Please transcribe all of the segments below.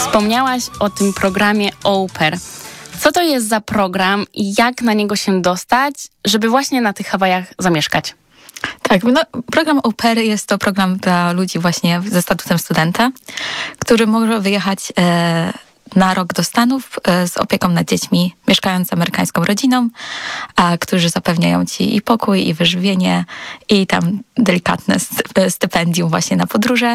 Wspomniałaś o tym programie Au Pair. Co to jest za program i jak na niego się dostać, żeby właśnie na tych Hawajach zamieszkać? Tak, no, program Au Pair jest to program dla ludzi właśnie ze statutem studenta, który może wyjechać na rok do Stanów z opieką nad dziećmi, mieszkając z amerykańską rodziną, którzy zapewniają ci i pokój, i wyżywienie, i tam delikatne stypendium właśnie na podróże.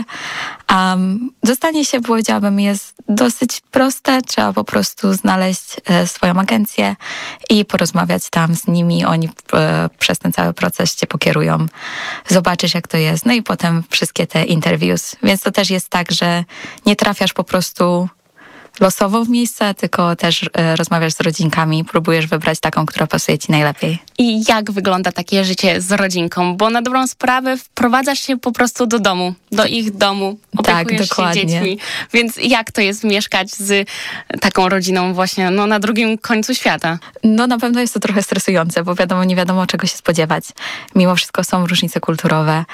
Dostanie się, powiedziałabym, jest dosyć proste. Trzeba po prostu znaleźć swoją agencję i porozmawiać tam z nimi. Oni przez ten cały proces cię pokierują. Zobaczysz, jak to jest. No i potem wszystkie te interviews. Więc to też jest tak, że nie trafiasz po prostu losowo w miejsce, tylko też rozmawiasz z rodzinkami, próbujesz wybrać taką, która pasuje ci najlepiej. I jak wygląda takie życie z rodzinką? Bo na dobrą sprawę wprowadzasz się po prostu do domu, do ich domu, opiekujesz dokładnie. się dziećmi. Więc jak to jest mieszkać z taką rodziną właśnie na drugim końcu świata? No na pewno jest to trochę stresujące, bo nie wiadomo czego się spodziewać. Mimo wszystko są różnice kulturowe,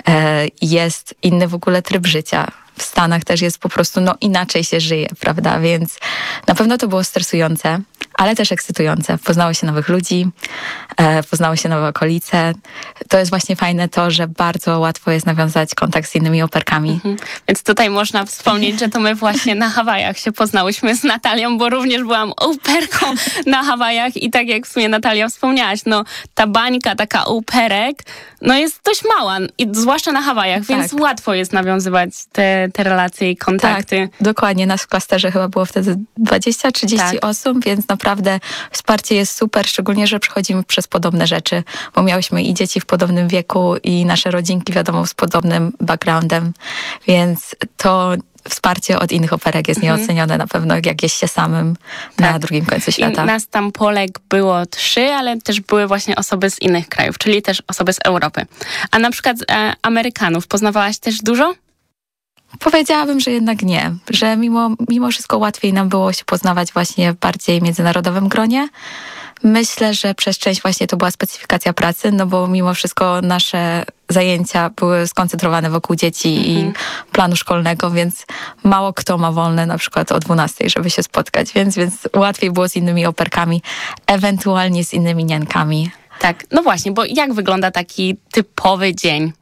jest inny w ogóle tryb życia. W Stanach też jest po prostu, inaczej się żyje, prawda? Więc na pewno to było stresujące, ale też ekscytujące. Poznało się nowych ludzi, poznało się nowe okolice. To jest właśnie fajne to, że bardzo łatwo jest nawiązać kontakt z innymi operkami. Więc tutaj można wspomnieć, że to my właśnie na Hawajach się poznałyśmy z Natalią, bo również byłam operką na Hawajach i tak jak w sumie Natalia wspomniałaś, ta bańka taka operek, jest dość mała, i zwłaszcza na Hawajach, więc łatwo jest nawiązywać te relacje i kontakty. Tak, dokładnie. Nas w klasterze chyba było wtedy 20-30 osób, więc naprawdę wsparcie jest super, szczególnie, że przechodzimy przez podobne rzeczy, bo miałyśmy i dzieci w podobnym wieku i nasze rodzinki, wiadomo, z podobnym backgroundem, więc to wsparcie od innych operek jest nieocenione na pewno, jak jest się samym na drugim końcu świata. I nas tam Polek było 3, ale też były właśnie osoby z innych krajów, czyli też osoby z Europy. A na przykład Amerykanów poznawałaś też dużo? Powiedziałabym, że jednak nie, że mimo wszystko łatwiej nam było się poznawać właśnie w bardziej międzynarodowym gronie. Myślę, że przez część właśnie to była specyfikacja pracy, bo mimo wszystko nasze zajęcia były skoncentrowane wokół dzieci i planu szkolnego, więc mało kto ma wolne na przykład o 12, żeby się spotkać, więc łatwiej było z innymi operkami, ewentualnie z innymi niankami. Tak, właśnie, bo jak wygląda taki typowy dzień?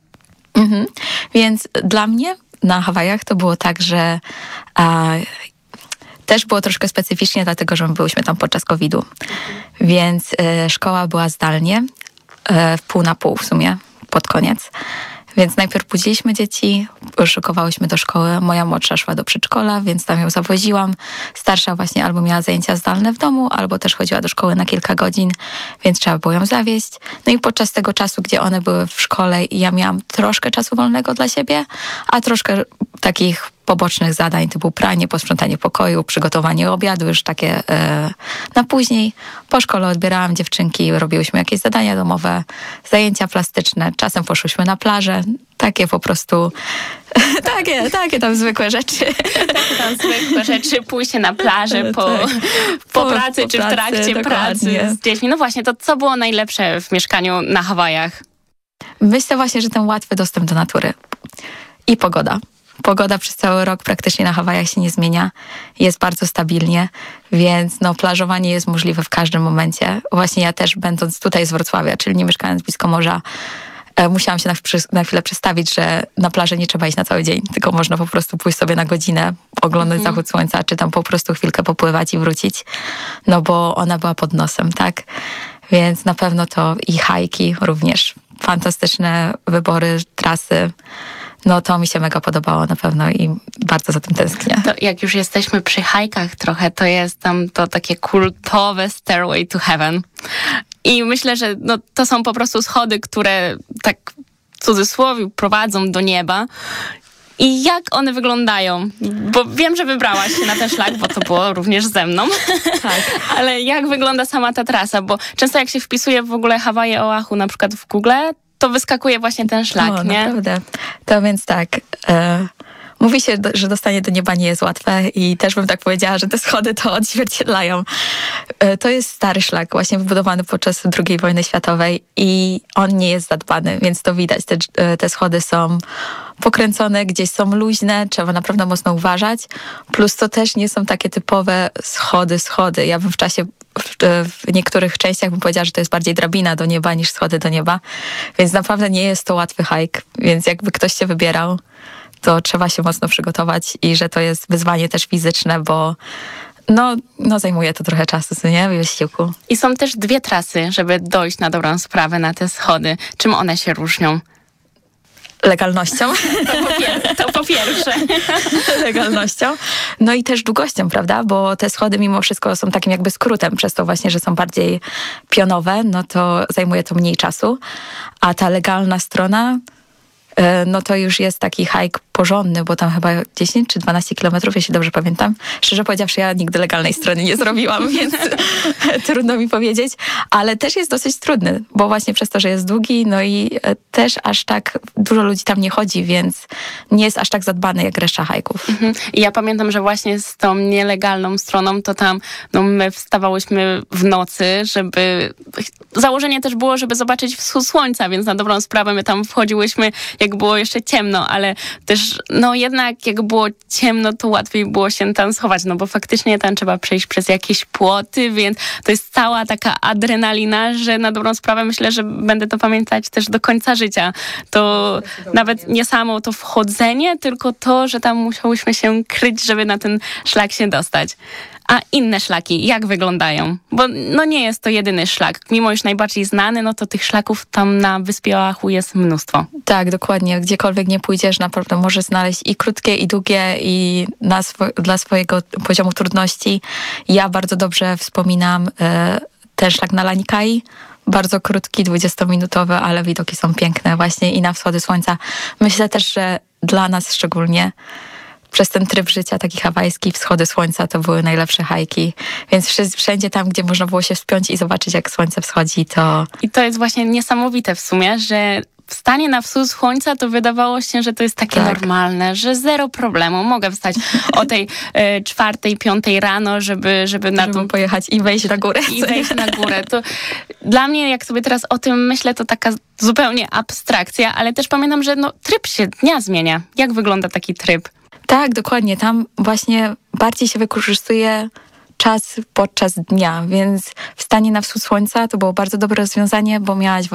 Więc dla mnie na Hawajach to było tak, że też było troszkę specyficznie, dlatego że my byłyśmy tam podczas COVID-u. Więc szkoła była zdalnie, pół na pół w sumie, pod koniec. Więc najpierw budziliśmy dzieci, szykowałyśmy do szkoły. Moja młodsza szła do przedszkola, więc tam ją zawoziłam. Starsza właśnie albo miała zajęcia zdalne w domu, albo też chodziła do szkoły na kilka godzin, więc trzeba było ją zawieźć. No i podczas tego czasu, gdzie one były w szkole, ja miałam troszkę czasu wolnego dla siebie, a troszkę takich pobocznych zadań typu pranie, posprzątanie pokoju, przygotowanie obiadu, już takie na później. Po szkole odbierałam dziewczynki, robiłyśmy jakieś zadania domowe, zajęcia plastyczne, czasem poszłyśmy na plażę, takie po prostu, takie tam zwykłe rzeczy. Takie tam zwykłe rzeczy, pójście na plażę po pracy czy w trakcie pracy z dziećmi. No właśnie, to co było najlepsze w mieszkaniu na Hawajach? Myślę właśnie, że ten łatwy dostęp do natury i pogoda. Pogoda przez cały rok praktycznie na Hawajach się nie zmienia. Jest bardzo stabilnie, więc plażowanie jest możliwe w każdym momencie. Właśnie ja też będąc tutaj z Wrocławia, czyli nie mieszkając blisko morza, musiałam się na chwilę przestawić, że na plażę nie trzeba iść na cały dzień, tylko można po prostu pójść sobie na godzinę, oglądać zachód słońca, czy tam po prostu chwilkę popływać i wrócić, bo ona była pod nosem, tak? Więc na pewno to i hajki również. Fantastyczne wybory, trasy. To mi się mega podobało na pewno i bardzo za tym tęsknię. To jak już jesteśmy przy hajkach trochę, to jest tam to takie kultowe Stairway to Heaven. I myślę, że to są po prostu schody, które tak w cudzysłowie prowadzą do nieba. I jak one wyglądają? Bo wiem, że wybrałaś się na ten szlak, bo to było również ze mną. Tak. Ale jak wygląda sama ta trasa? Bo często jak się wpisuje w ogóle Hawaje Oahu na przykład w Google, to wyskakuje właśnie ten szlak, nie? Naprawdę. To więc tak, Mówi się, że dostanie do nieba nie jest łatwe i też bym tak powiedziała, że te schody to odzwierciedlają. To jest stary szlak, właśnie wybudowany podczas II wojny światowej i on nie jest zadbany, więc to widać. Te schody są pokręcone, gdzieś są luźne, trzeba naprawdę mocno uważać. Plus to też nie są takie typowe schody. Ja bym w niektórych częściach bym powiedziała, że to jest bardziej drabina do nieba niż schody do nieba, więc naprawdę nie jest to łatwy hike, więc jakby ktoś się wybierał, to trzeba się mocno przygotować i że to jest wyzwanie też fizyczne, bo no zajmuje to trochę czasu, co nie? Wysiłku. I są też 2 trasy, żeby dojść na dobrą sprawę na te schody. Czym one się różnią? Legalnością. To po pierwsze. Legalnością. No i też długością, prawda? Bo te schody mimo wszystko są takim jakby skrótem, przez to właśnie, że są bardziej pionowe, no to zajmuje to mniej czasu. A ta legalna strona, no to już jest taki hike porządny, bo tam chyba 10 czy 12 kilometrów, jeśli dobrze pamiętam. Szczerze powiedziawszy, ja nigdy legalnej strony nie zrobiłam, więc trudno mi powiedzieć, ale też jest dosyć trudny, bo właśnie przez to, że jest długi, no i też aż tak dużo ludzi tam nie chodzi, więc nie jest aż tak zadbany jak reszta hajków. I ja pamiętam, że właśnie z tą nielegalną stroną, to tam my wstawałyśmy w nocy, żeby... Założenie też było, żeby zobaczyć wschód słońca, więc na dobrą sprawę my tam wchodziłyśmy, jak było jeszcze ciemno, ale też jednak jak było ciemno, to łatwiej było się tam schować, bo faktycznie tam trzeba przejść przez jakieś płoty, więc to jest cała taka adrenalina, że na dobrą sprawę myślę, że będę to pamiętać też do końca życia. To nawet nie samo to wchodzenie, tylko to, że tam musiałyśmy się kryć, żeby na ten szlak się dostać. A inne szlaki, jak wyglądają? Bo nie jest to jedyny szlak. Mimo iż najbardziej znany, to tych szlaków tam na Wyspie Oahu jest mnóstwo. Tak, dokładnie. Gdziekolwiek nie pójdziesz, naprawdę możesz znaleźć i krótkie, i długie, i dla swojego poziomu trudności. Ja bardzo dobrze wspominam ten szlak na Lanikai. Bardzo krótki, 20-minutowy, ale widoki są piękne właśnie i na wschody słońca. Myślę też, że dla nas szczególnie przez ten tryb życia taki hawajski, wschody słońca to były najlepsze hajki. Więc wszędzie tam, gdzie można było się wspiąć i zobaczyć, jak słońce wschodzi, to... I to jest właśnie niesamowite w sumie, że wstanie na wschód słońca to wydawało się, że to jest takie normalne, że zero problemu. Mogę wstać o tej 4, 5 rano, żeby na to pojechać i wejść na górę. I wejść na górę. To dla mnie, jak sobie teraz o tym myślę, to taka zupełnie abstrakcja, ale też pamiętam, że tryb się dnia zmienia. Jak wygląda taki tryb? Tak, dokładnie. Tam właśnie bardziej się wykorzystuje czas podczas dnia, więc wstanie na wschód słońca to było bardzo dobre rozwiązanie, bo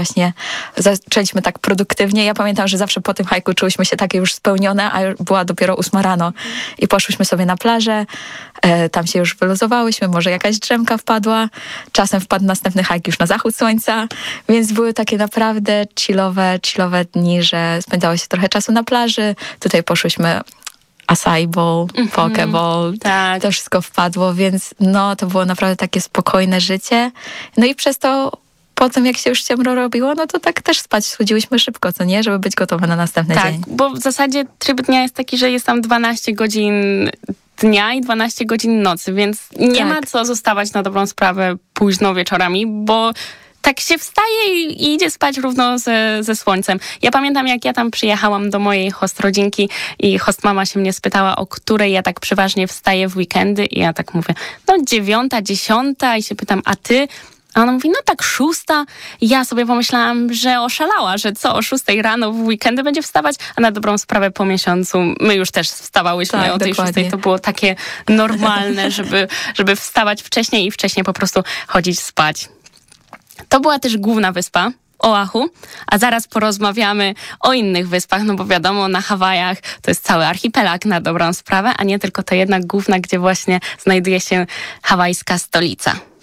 zaczęliśmy tak produktywnie. Ja pamiętam, że zawsze po tym hajku czułyśmy się takie już spełnione, a była dopiero 8 rano i poszłyśmy sobie na plażę, tam się już wyluzowałyśmy, może jakaś drzemka wpadła, czasem wpadł następny hajk już na zachód słońca, więc były takie naprawdę chillowe dni, że spędzało się trochę czasu na plaży, tutaj poszłyśmy acai bowl, pokeball, tak. To wszystko wpadło, więc to było naprawdę takie spokojne życie. No i przez to potem jak się już ciemno robiło, to tak też spać schodziłyśmy szybko, co nie? Żeby być gotowe na następny dzień. Tak, bo w zasadzie tryb dnia jest taki, że jest tam 12 godzin dnia i 12 godzin nocy, więc nie ma co zostawać na dobrą sprawę późno wieczorami, bo tak się wstaje i idzie spać równo ze słońcem. Ja pamiętam, jak ja tam przyjechałam do mojej host rodzinki i host mama się mnie spytała, o której ja tak przeważnie wstaję w weekendy i ja tak mówię, 9, 10 i się pytam, a ty? A ona mówi, tak 6. I ja sobie pomyślałam, że oszalała, że o 6 rano w weekendy będzie wstawać, a na dobrą sprawę po miesiącu my już też wstawałyśmy o tej 6. To było takie normalne, żeby wstawać wcześniej i wcześniej po prostu chodzić spać. To była też główna wyspa, Oahu, a zaraz porozmawiamy o innych wyspach, bo wiadomo, na Hawajach to jest cały archipelag na dobrą sprawę, a nie tylko ta jedna główna, gdzie właśnie znajduje się hawajska stolica.